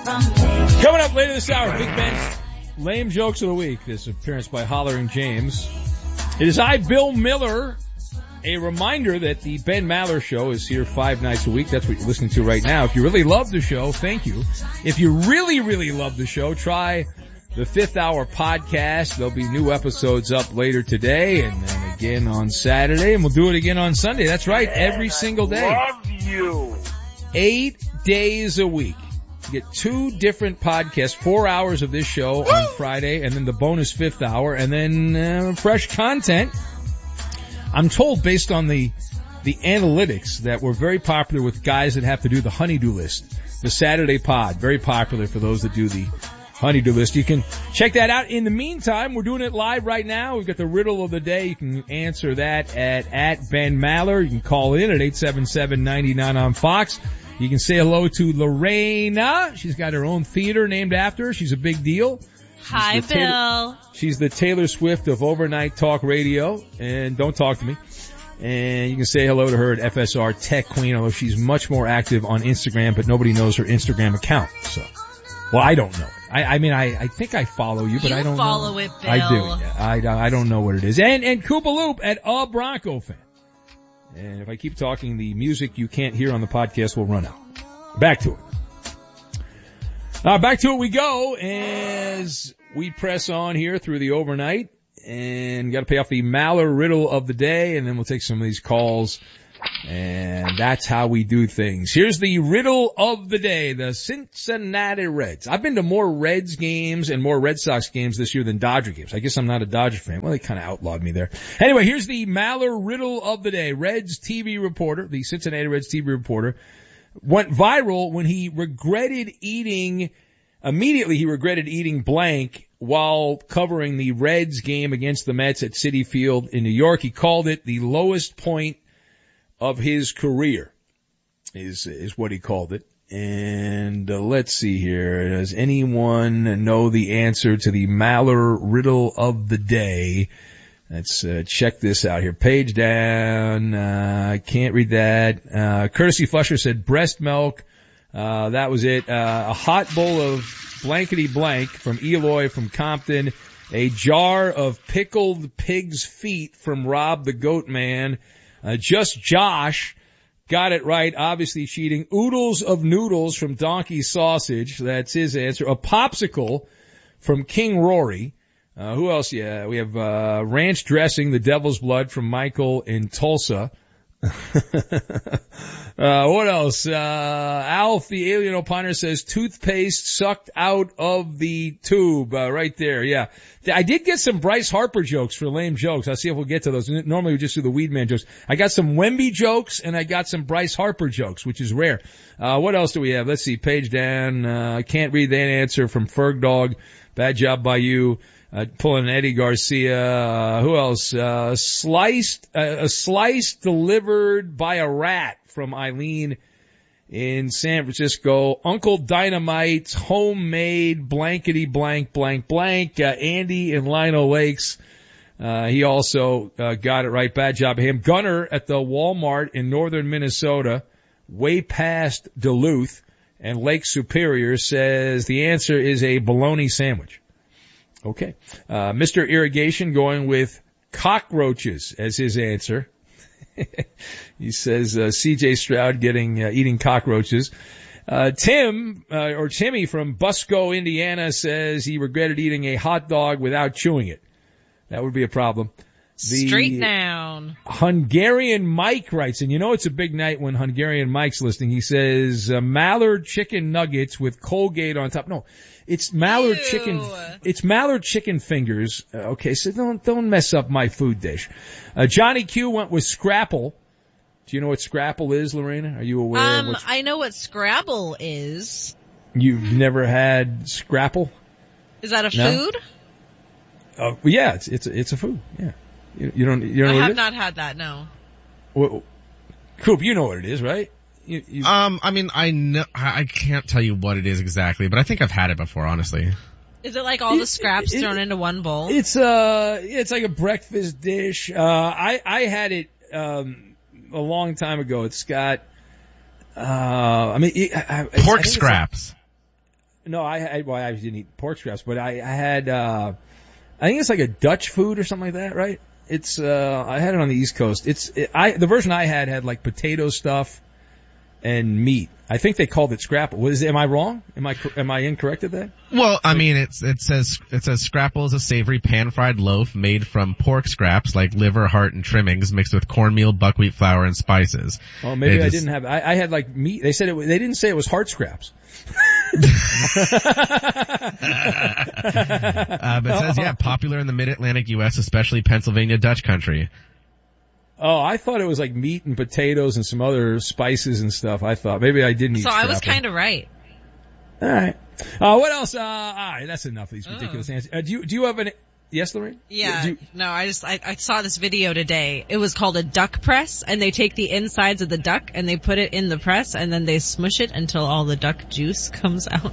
Coming up later this hour, Big Ben's Lame Jokes of the Week. This appearance by Hollering James. It is I, Bill Miller. A reminder that the Ben Maller Show is here 5 nights a week. That's what you're listening to right now. If you really love the show, thank you. If you really, really love the show, try the 5th Hour podcast. There'll be new episodes up later today and then again on Saturday, and we'll do it again on Sunday. That's right, every single day. Love you. 8 days a week. You get 2 different podcasts, 4 hours of this show on Friday, and then the bonus 5th hour, and then fresh content. I'm told based on the analytics that we're very popular with guys that have to do the honeydew list. The Saturday pod, very popular for those that do the honeydew list. You can check that out. In the meantime, we're doing it live right now. We've got the riddle of the day. You can answer that at Ben Maller. You can call in at 877-99 on Fox. You can say hello to Lorena. She's got her own theater named after her. She's a big deal. Hi, Bill. She's the Taylor Swift of overnight talk radio, and don't talk to me. And you can say hello to her at FSR Tech Queen, although she's much more active on Instagram, but nobody knows her Instagram account. So, well, I don't know it. I think I follow you, but I don't follow know. it, Bill. I do. Yeah. I don't know what it is. And Koopa Loop at a Bronco fan. And if I keep talking, the music you can't hear on the podcast will run out. Back to it. Back to it we go as we press on here through the overnight, and got to pay off the Maller riddle of the day, and then we'll take some of these calls, and that's how we do things. Here's the riddle of the day, the Cincinnati Reds. I've been to more Reds games and more Red Sox games this year than Dodger games. I guess I'm not a Dodger fan. Well, they kind of outlawed me there. Anyway, here's the Maller riddle of the day. Reds TV reporter, the Cincinnati Reds TV reporter, went viral when he regretted eating blank while covering the Reds game against the Mets at Citi Field in New York. He called it the lowest point of his career, is what he called it. And let's see here. Does anyone know the answer to the Maller riddle of the day? Let's check this out here. Page down. I can't read that. Courtesy Flusher said breast milk. That was it. A hot bowl of blankety blank from Eloy from Compton. A jar of pickled pig's feet from Rob the Goat Man. Just Josh got it right. Obviously cheating. Oodles of noodles from Donkey Sausage. That's his answer. A popsicle from King Rory. Who else? Yeah, we have, ranch dressing, the devil's blood from Michael in Tulsa. What else? Alf, the alien opiner, says toothpaste sucked out of the tube, right there. Yeah. I did get some Bryce Harper jokes for lame jokes. I'll see if we'll get to those. Normally we just do the Weed Man jokes. I got some Wemby jokes and I got some Bryce Harper jokes, which is rare. What else do we have? Let's see. Page down. I can't read that answer from Ferg Dog. Bad job by you. Pulling Eddie Garcia. Who else? A slice delivered by a rat from Eileen in San Francisco. Uncle Dynamite's homemade blankety blank blank blank. Andy in Lino Lakes. He also, got it right. Bad job of him. Gunner at the Walmart in northern Minnesota, way past Duluth and Lake Superior, says the answer is a bologna sandwich. Okay. Mr. Irrigation going with cockroaches as his answer. He says, CJ Stroud eating cockroaches. Timmy from Busco, Indiana says he regretted eating a hot dog without chewing it. That would be a problem. Straight down. Hungarian Mike writes, and you know it's a big night when Hungarian Mike's listening. He says, Mallard chicken nuggets with Colgate on top. No, it's Mallard chicken. It's Mallard chicken fingers. Okay, so don't mess up my food dish. Johnny Q went with Scrapple. Do you know what Scrapple is, Lorena? Are you aware? I know what Scrabble is. You've never had Scrapple? Is that a food? Well, yeah, it's a food. Yeah. You don't know I what have it is? not had that, no. Well, Coop, you know what it is, right? I mean, I know, I can't tell you what it is exactly, but I think I've had it before, honestly. Is it like all the scraps thrown into one bowl? It's like a breakfast dish. I had it, a long time ago. It's got, pork scraps. No, I didn't eat pork scraps, but I had, I think it's like a Dutch food or something like that, right? It's, I had it on the East Coast. The version I had like potato stuff and meat. I think they called it scrapple. Am I wrong? Am I incorrect at that? Well, I mean, it says scrapple is a savory pan-fried loaf made from pork scraps like liver, heart, and trimmings mixed with cornmeal, buckwheat flour, and spices. Oh, maybe I didn't have, I had like meat. They said they didn't say it was heart scraps. But it says, yeah, popular in the mid-Atlantic U.S., especially Pennsylvania Dutch country. Oh, I thought it was like meat and potatoes and some other spices and stuff. I thought maybe I didn't eat So scrapple. I was kind of right. All right. What else? All right, that's enough of these ridiculous answers. Do you have an? Yes, Lorraine? Yeah. No, I saw this video today. It was called a duck press, and they take the insides of the duck and they put it in the press, and then they smush it until all the duck juice comes out.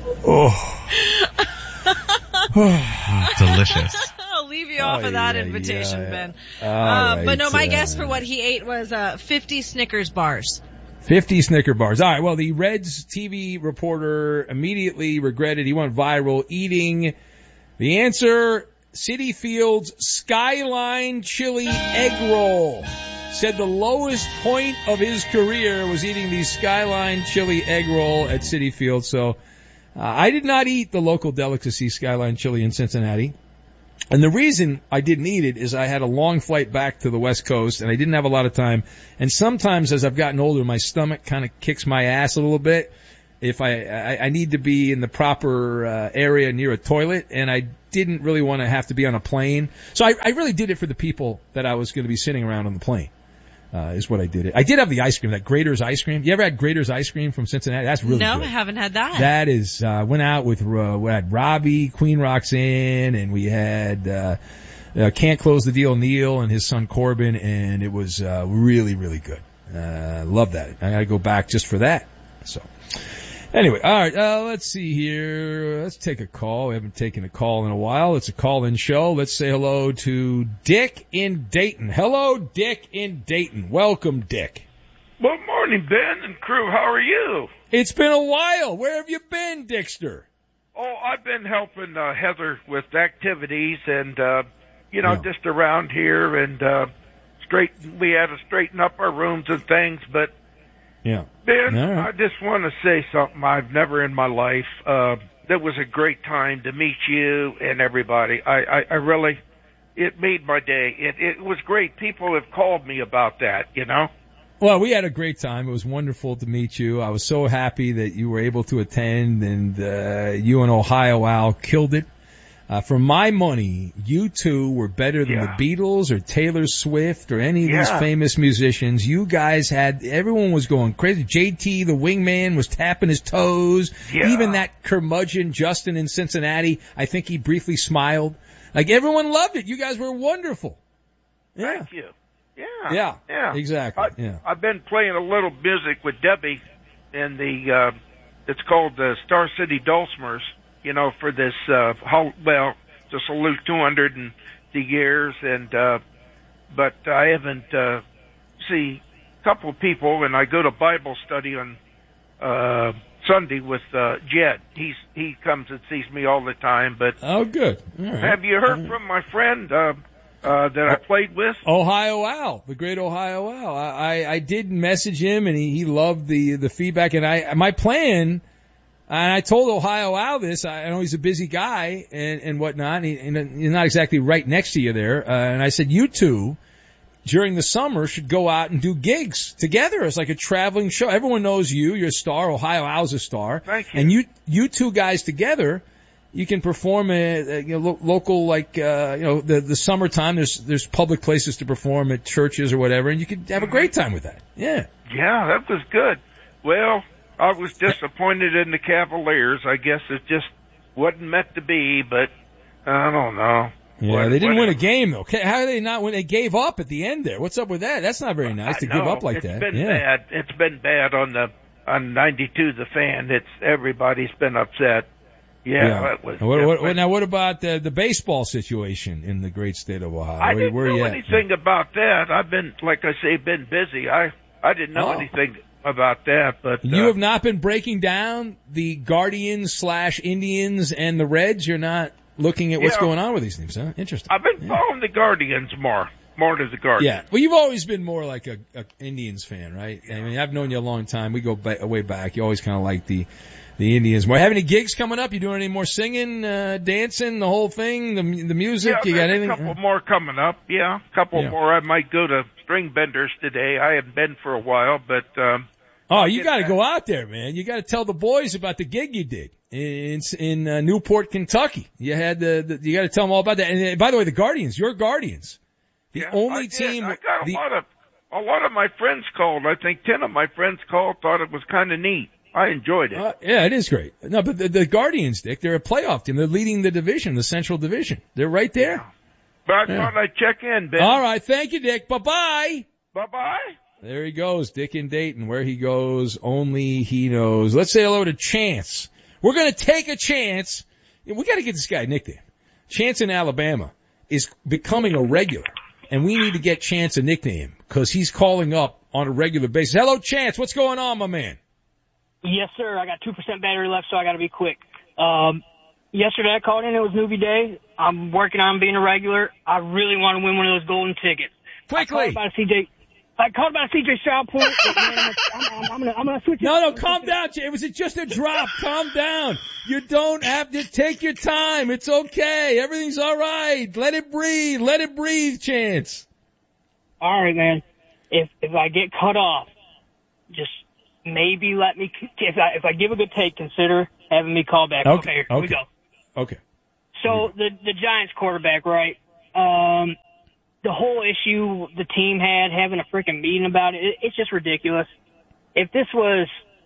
Delicious. I'll leave you off of that invitation, Ben. Right, but no, my guess for what he ate was 50 Snickers bars. 50 Snicker bars. All right. Well, the Reds TV reporter immediately regretted he went viral eating the answer. Citi Field's Skyline Chili Egg Roll. Said the lowest point of his career was eating the Skyline Chili Egg Roll at Citi Field. So I did not eat the local delicacy Skyline Chili in Cincinnati. And the reason I didn't eat it is I had a long flight back to the West Coast and I didn't have a lot of time. And sometimes as I've gotten older, my stomach kind of kicks my ass a little bit if I need to be in the proper area near a toilet, and I didn't really want to have to be on a plane. So I really did it for the people that I was going to be sitting around on the plane. Is what I did. I did have the ice cream, that Grater's ice cream. You ever had Grater's ice cream from Cincinnati? That's really good. No, I haven't had that. That is, went out with, we had Robbie, Queen Roxanne, and we had, Can't Close the Deal Neil and his son Corbin, and it was, really, really good. Love that. I gotta go back just for that. So. Anyway, alright, let's see here. Let's take a call. We haven't taken a call in a while. It's a call-in show. Let's say hello to Dick in Dayton. Hello, Dick in Dayton. Welcome, Dick. Good morning, Ben and crew. How are you? It's been a while. Where have you been, Dickster? Oh, I've been helping Heather with activities and, just around here and, we had to straighten up our rooms and things, but yeah. Ben, right. I just want to say something I've never in my life. That was a great time to meet you and everybody. I really, it made my day. It was great. People have called me about that, you know? Well, we had a great time. It was wonderful to meet you. I was so happy that you were able to attend, and you and Ohio Al killed it. For my money, you two were better than the Beatles or Taylor Swift or any of these famous musicians. You guys everyone was going crazy. JT, the wingman, was tapping his toes. Yeah. Even that curmudgeon Justin in Cincinnati, I think he briefly smiled. Like, everyone loved it. You guys were wonderful. Yeah. Thank you. Yeah. Yeah. Exactly. I've been playing a little music with Debbie in the, it's called the Star City Dulcimers. You know, for this, to salute 200 years, but I haven't, see a couple of people, and I go to Bible study on, Sunday with, Jed. He comes and sees me all the time, but. Oh, good. All right. Have you heard from my friend, that I played with? Ohio Al, the great Ohio Al. I did message him, and he loved the feedback, and my plan. And I told Ohio Al this. I know he's a busy guy and whatnot. And he's not exactly right next to you there. And I said, you two, during the summer, should go out and do gigs together. It's like a traveling show. Everyone knows you. You're a star. Ohio Al's a star. Thank you. And you two guys together, you can perform local, like, the summertime. There's public places to perform at churches or whatever. And you could have a great time with that. Yeah. Yeah, that was good. Well, I was disappointed in the Cavaliers. I guess it just wasn't meant to be, but I don't know. Yeah, they didn't win a game, though. How did they not win? They gave up at the end there. What's up with that? That's not very nice to give up like that. It's been bad. It's been bad on 92 The Fan. Everybody's been upset. Yeah. That was now, what about the baseball situation in the great state of Ohio? I didn't know anything about that. I've been, like I say, been busy. I didn't know anything about that. But you have not been breaking down the Guardians/Indians and the Reds. You're not looking at what's going on with these teams, huh? Interesting. I've been following the Guardians more to the Guardians. Yeah. Well, you've always been more like a Indians fan, right? I mean, I've known you a long time. We go way back. You always kind of like the Indians more. Have any gigs coming up? You doing any more singing, dancing, the whole thing, the music? Yeah, you got anything? A couple more coming up. Yeah, a couple more. I might go to String Benders today. I haven't been for a while, but you got to go out there, man. You got to tell the boys about the gig you did in Newport, Kentucky. You had you got to tell them all about that. And by the way, the Guardians, your Guardians. The only team. I got a lot of my friends called. I think 10 of my friends called. Thought it was kind of neat. I enjoyed it. Yeah, it is great. No, but the Guardians, Dick, they're a playoff team. They're leading the division, the Central Division. They're right there. Yeah. But I thought I'd check in, Ben. All right, thank you, Dick. Bye-bye. Bye-bye. There he goes, Dick in Dayton. Where he goes, only he knows. Let's say hello to Chance. We're going to take a chance. We got to get this guy a nickname. Chance in Alabama is becoming a regular. And we need to get Chance a nickname because he's calling up on a regular basis. Hello, Chance. What's going on, my man? Yes, sir. I got 2% battery left, so I got to be quick. Yesterday I called in. It was movie day. I'm working on being a regular. I really want to win one of those golden tickets. Quickly. I called about a CJ Stroud point. I'm gonna switch it. No, calm down. It was just a drop. Calm down. You don't have to take your time. It's okay. Everything's all right. Let it breathe. Let it breathe, Chance. All right, man. If I get cut off, just maybe let me. If I give a good take, consider having me call back. Okay, here we go. Okay. So the Giants quarterback, right? The whole issue the team had, having a freaking meeting about it, it's just ridiculous. If this was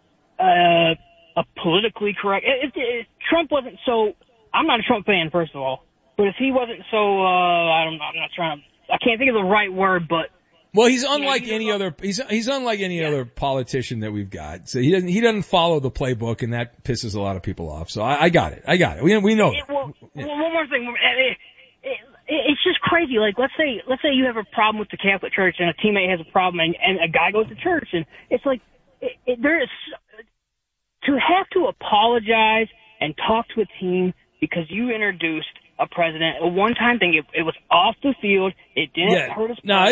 a politically correct, if Trump wasn't so, I'm not a Trump fan, first of all, but if he wasn't so, I can't think of the right word, but. Well, he's unlike any other, he's unlike any other politician that we've got. So he doesn't follow the playbook, and that pisses a lot of people off. So I got it. We know it. One more thing. It's just crazy. Like, let's say you have a problem with the Catholic Church and a teammate has a problem and a guy goes to church, and it's like, there is, to have to apologize and talk to a team because you introduced a president, a one-time thing, it was off the field, it didn't hurt us. No,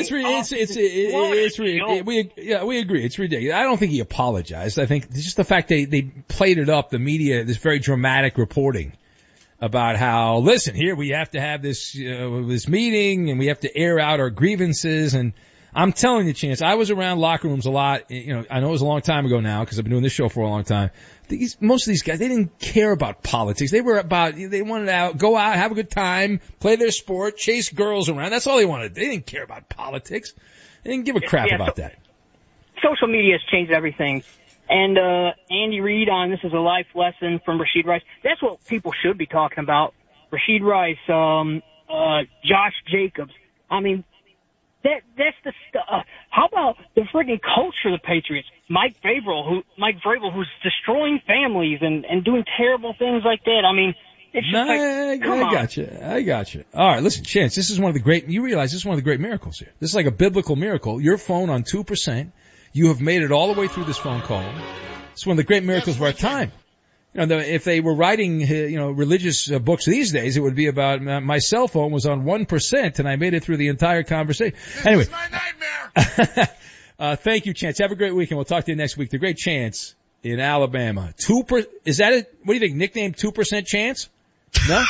we agree. It's ridiculous. I don't think he apologized. I think just the fact they played it up, the media, this very dramatic reporting about how, listen, here we have to have this meeting and we have to air out our grievances. And I'm telling you, Chance, I was around locker rooms a lot. I know it was a long time ago now because I've been doing this show for a long time. Most of these guys, they didn't care about politics. They wanted to go out, have a good time, play their sport, chase girls around. That's all they wanted. They didn't care about politics. They didn't give a crap about that. Social media has changed everything. And Andy Reid on This Is a Life Lesson from Rashid Rice. That's what people should be talking about. Rashid Rice, Josh Jacobs. I mean, that's the stuff. How about the friggin' culture of the Patriots? Mike Vrabel, who's destroying families and doing terrible things like that. I mean, it's just I got you. All right, listen, Chance, this is you realize this is one of the great miracles here. This is like a biblical miracle. Your phone on 2%. You have made it all the way through this phone call. It's one of the great miracles of our time. If they were writing, religious books these days, it would be about my cell phone was on 1% and I made it through the entire conversation. Anyway. This is my nightmare. Thank you, Chance. Have a great weekend. We'll talk to you next week. The great Chance in Alabama. Is that it? What do you think? Nickname 2% Chance? No?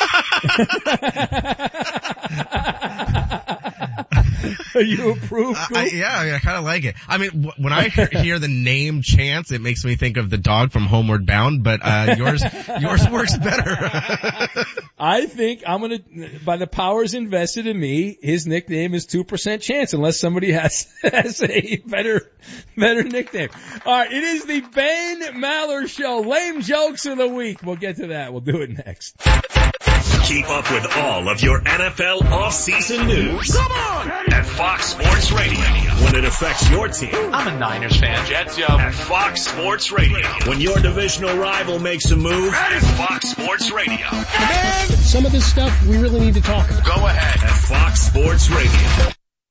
You approve? I kind of like it. I mean, when I hear the name Chance, it makes me think of the dog from Homeward Bound, but yours works better. I think by the powers invested in me, his nickname is 2% Chance, unless somebody has a better nickname. All right, it is the Ben Maller Show. Lame jokes of the week. We'll get to that. We'll do it next. Keep up with all of your NFL off-season news. Come on! At Fox Sports Radio. When it affects your team. I'm a Niners fan. Jets, yo. At Fox Sports Radio. When your divisional rival makes a move. At Fox Sports Radio. Some of this stuff we really need to talk about. Go ahead. At Fox Sports Radio.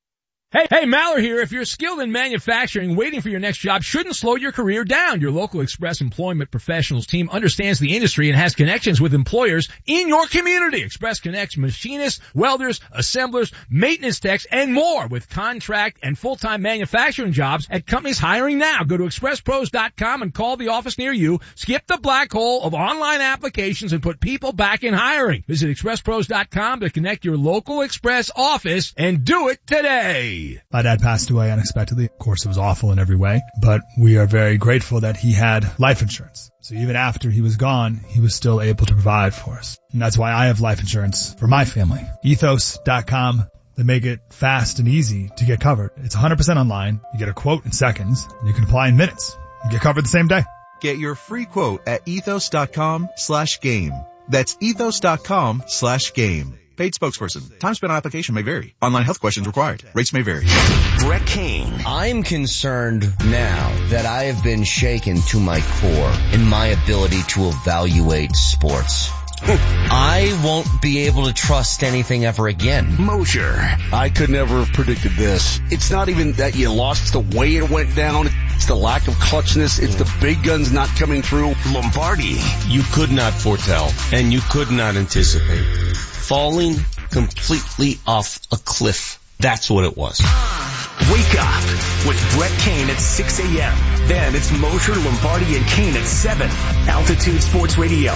Hey, Maller here. If you're skilled in manufacturing, waiting for your next job shouldn't slow your career down. Your local Express Employment Professionals team understands the industry and has connections with employers in your community. Express connects machinists, welders, assemblers, maintenance techs, and more with contract and full-time manufacturing jobs at companies hiring now. Go to expresspros.com and call the office near you. Skip the black hole of online applications and put people back in hiring. Visit expresspros.com to connect your local Express office and do it today. My dad passed away unexpectedly. Of course, it was awful in every way, but we are very grateful that he had life insurance. So even after he was gone, he was still able to provide for us. And that's why I have life insurance for my family. Ethos.com. They make it fast and easy to get covered. It's 100% online. You get a quote in seconds, and you can apply in minutes. You get covered the same day. Get your free quote at ethos.com/game. That's ethos.com/game. Paid spokesperson. Time spent on application may vary. Online health questions required. Rates may vary. Brett Kane. I'm concerned now that I have been shaken to my core in my ability to evaluate sports. I won't be able to trust anything ever again. Mosher. I could never have predicted this. It's not even that you lost, it's the way it went down. It's the lack of clutchness. It's the big guns not coming through. Lombardi. You could not foretell, and you could not anticipate. Falling completely off a cliff. That's what it was. Wake up with Brett Kane at 6 a.m. Then it's Mosher, Lombardi, and Kane at 7. Altitude Sports Radio,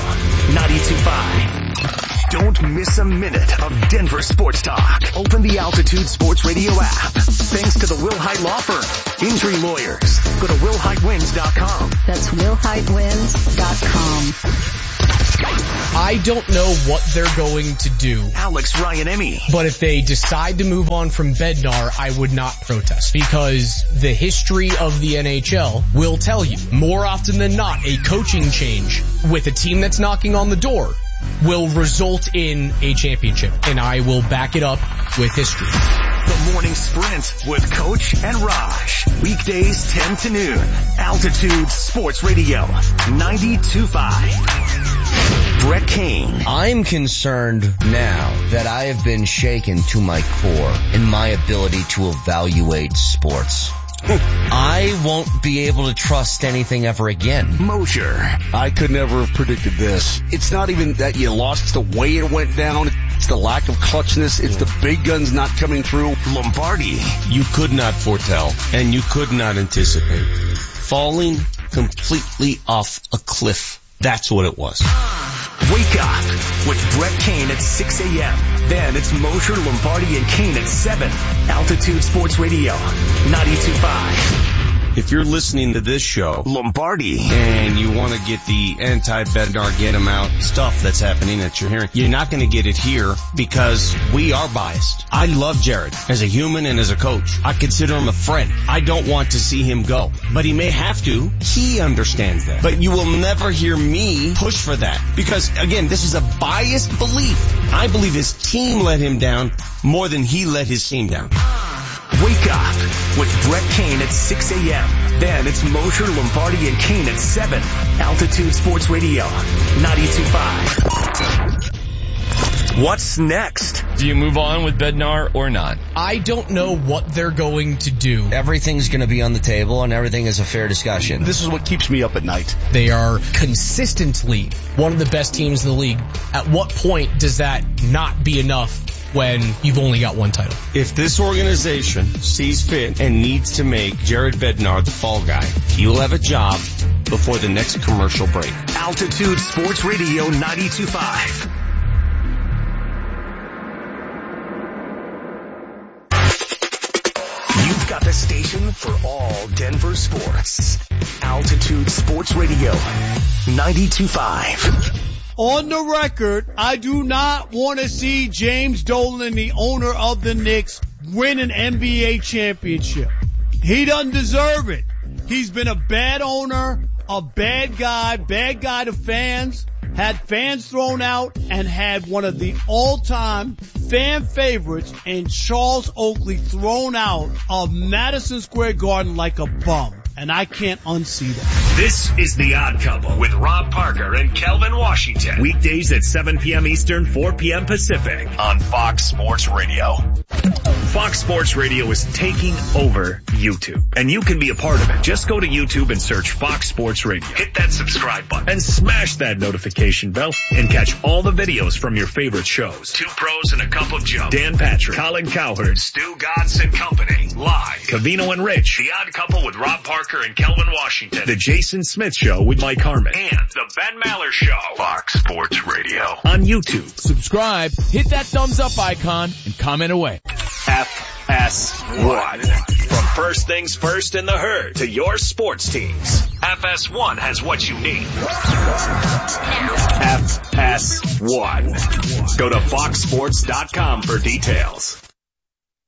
92.5. Don't miss a minute of Denver sports talk. Open the Altitude Sports Radio app. Thanks to the Will Hite Law Firm. Injury lawyers. Go to willhitewins.com. That's willhitewins.com. I don't know what they're going to do. Alex Ryan-Emmy. But if they decide to move on from Bednar, I would not protest because the history of the NHL will tell you more often than not a coaching change with a team that's knocking on the door will result in a championship, and I will back it up with history. The Morning Sprint with Coach and Raj. Weekdays 10 to noon. Altitude Sports Radio, 92.5. Brett Kane. I'm concerned now that I have been shaken to my core in my ability to evaluate sports. I won't be able to trust anything ever again. Mosher. I could never have predicted this. It's not even that you lost, it's the way it went down. It's the lack of clutchness. It's the big guns not coming through. Lombardi. You could not foretell, and you could not anticipate. Falling completely off a cliff. That's what it was. Wake up with Brett Kane at 6 a.m. Then it's Mosher, Lombardi, and Kane at 7. Altitude Sports Radio, 92.5. If you're listening to this show, Lombardi, and you want to get the anti-Bednar, get him out stuff that's happening that you're hearing, you're not going to get it here because we are biased. I love Jared as a human and as a coach. I consider him a friend. I don't want to see him go, but he may have to. He understands that. But you will never hear me push for that because, again, this is a biased belief. I believe his team let him down more than he let his team down. Wake up with Brett Kane at 6 a.m. Then it's Mosher, Lombardi, and Kane at 7. Altitude Sports Radio, 92.5. What's next? Do you move on with Bednar or not? I don't know what they're going to do. Everything's going to be on the table and everything is a fair discussion. This is what keeps me up at night. They are consistently one of the best teams in the league. At what point does that not be enough when you've only got one title? If this organization sees fit and needs to make Jared Bednar the fall guy, you'll have a job before the next commercial break. Altitude Sports Radio 92.5. You've got the station for all Denver sports. Altitude Sports Radio 92.5. On the record, I do not want to see James Dolan, the owner of the Knicks, win an NBA championship. He doesn't deserve it. He's been a bad owner, a bad guy to fans, had fans thrown out, and had one of the all-time fan favorites in Charles Oakley thrown out of Madison Square Garden like a bum. And I can't unsee that. This is The Odd Couple with Rob Parker and Kelvin Washington. Weekdays at 7 p.m. Eastern, 4 p.m. Pacific on Fox Sports Radio. Fox Sports Radio is taking over YouTube, and you can be a part of it. Just go to YouTube and search Fox Sports Radio. Hit that subscribe button and smash that notification bell and catch all the videos from your favorite shows. Two Pros and a Cup of Joe. Dan Patrick, Colin Cowherd, Stu Gatz and Company. Live. Covino and Rich. The Odd Couple with Rob Parker and Kelvin Washington. The Jason Smith Show with Mike Harmon. And the Ben Maller Show. Fox Sports Radio. On YouTube. Subscribe, hit that thumbs up icon, and comment away. FS1. From first things first in the herd to your sports teams. FS1 has what you need. FS1. Go to foxsports.com for details.